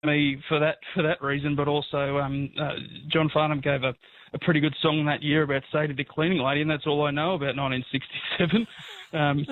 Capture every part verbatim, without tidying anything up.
me for that for that reason, but also um, uh, John Farnham gave a, a pretty good song that year about Sadie the cleaning lady, and that's all I know about nineteen sixty-seven. Um,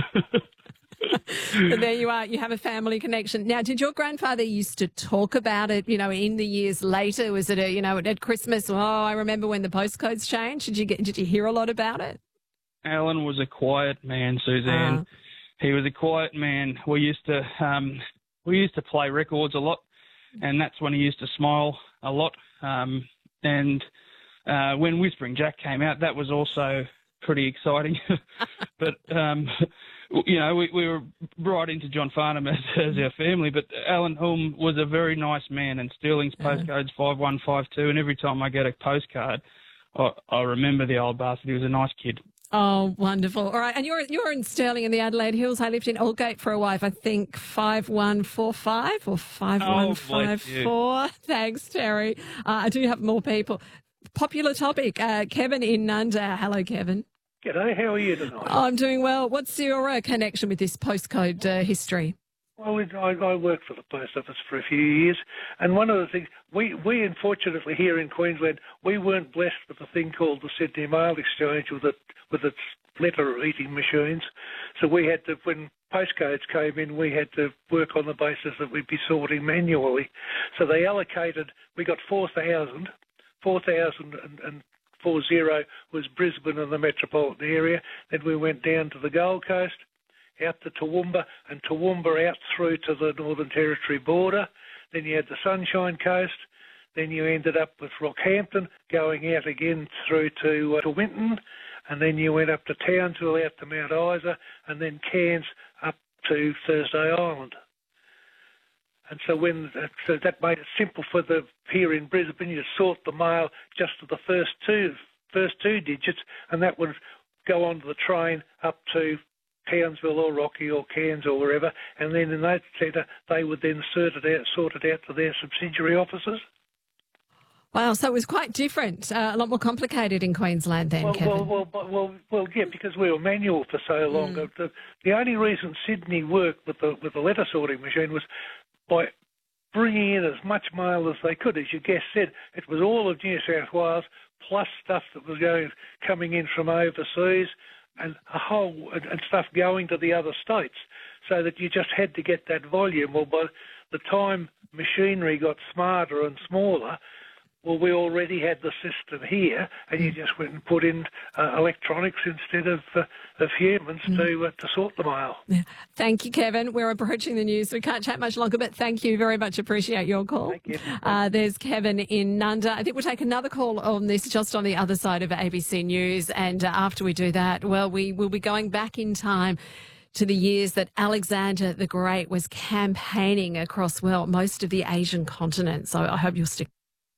But there you are. You have a family connection. Now, did your grandfather used to talk about it, you know, in the years later? Was it, a, you know, at Christmas? Oh, I remember when the postcodes changed. Did you get? Did you hear a lot about it? Alan was a quiet man, Suzanne. Uh. He was a quiet man. We used to um, we used to play records a lot, and that's when he used to smile a lot. Um, and uh, when Whispering Jack came out, that was also pretty exciting. But um, you know, we, we were right into John Farnham as, as our family. But Alan Hulme was a very nice man, and Sterling's postcode's five one five two. And every time I get a postcard, I, I remember the old bastard. He was a nice kid. Oh, wonderful. All right. And you're you're in Stirling in the Adelaide Hills. I lived in Aldgate for a while. I think five one four five or five one five four. Oh, thanks, Terry. Uh, I do have more people. Popular topic. Uh, Kevin in Nunda. Hello, Kevin. G'day. How are you tonight? Oh, I'm doing well. What's your uh, connection with this postcode uh, history? Well, I, I worked for the post office for a few years, and one of the things, we, we unfortunately here in Queensland, we weren't blessed with a thing called the Sydney Mail Exchange with, it, with its letter-eating machines. So we had to, when postcodes came in, we had to work on the basis that we'd be sorting manually. So they allocated, we got four thousand, four thousand and four zero was Brisbane and the metropolitan area. Then we went down to the Gold Coast, out to Toowoomba, and Toowoomba out through to the Northern Territory border. Then you had the Sunshine Coast. Then you ended up with Rockhampton, going out again through to, uh, to Winton, and then you went up to Townsville, out to Mount Isa, and then Cairns up to Thursday Island. And so when so that made it simple for the here in Brisbane, you sort the mail just to the first two first two digits, and that would go onto the train up to Townsville or Rocky or Cairns or wherever, and then in that centre they would then sort it out, sort it out to their subsidiary offices. Wow, so it was quite different, uh, a lot more complicated in Queensland then, well, Kevin. Well, well, well, well, yeah, because we were manual for so long. Mm. The, the only reason Sydney worked with the with the letter sorting machine was by bringing in as much mail as they could. As your guest said, it was all of New South Wales plus stuff that was going coming in from overseas, and a whole and, and stuff going to the other states, so that you just had to get that volume. Well, by the time machinery got smarter and smaller, well, we already had the system here, and you just went and put in uh, electronics instead of uh, of humans mm. to uh, to sort the mail. Yeah. Thank you, Kevin. We're approaching the news. We can't chat much longer, but thank you very much. Appreciate your call. Thank you. Uh, there's Kevin in Nunda. I think we'll take another call on this just on the other side of A B C News, and uh, after we do that, well, we will be going back in time to the years that Alexander the Great was campaigning across, well, most of the Asian continent. So I hope you'll stick.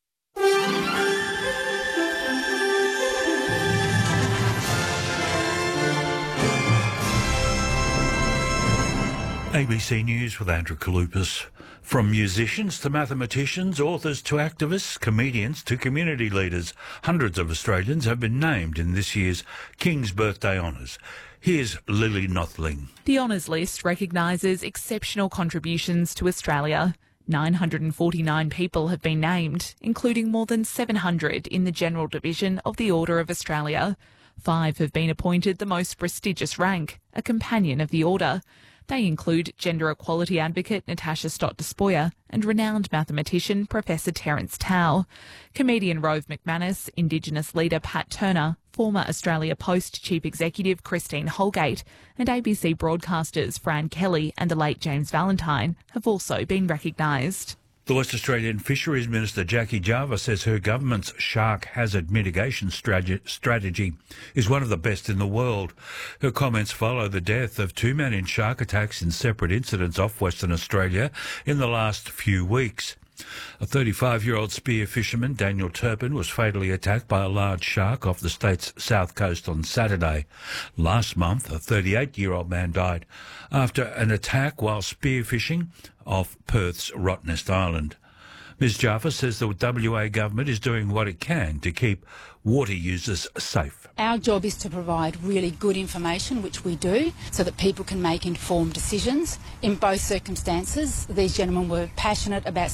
A B C News with Andrew Kalupas. From musicians to mathematicians, authors to activists, comedians to community leaders, hundreds of Australians have been named in this year's King's Birthday Honours. Here's Lily Nothling. The honours list recognises exceptional contributions to Australia. nine hundred forty-nine people have been named, including more than seven hundred in the General Division of the Order of Australia. Five have been appointed the most prestigious rank, a Companion of the Order. They include gender equality advocate Natasha Stott-Despoja and renowned mathematician Professor Terence Tao, comedian Rove McManus, Indigenous leader Pat Turner, former Australia Post Chief Executive Christine Holgate, and A B C broadcasters Fran Kelly and the late James Valentine have also been recognised. The West Australian Fisheries Minister Jackie Java says her government's shark hazard mitigation strategy is one of the best in the world. Her comments follow the death of two men in shark attacks in separate incidents off Western Australia in the last few weeks. A thirty-five-year-old spear fisherman, Daniel Turpin, was fatally attacked by a large shark off the state's south coast on Saturday. Last month, a thirty-eight-year-old man died after an attack while spearfishing off Perth's Rottnest Island. Miz Jaffa says the W A government is doing what it can to keep water users safe. Our job is to provide really good information, which we do, so that people can make informed decisions. In both circumstances, these gentlemen were passionate about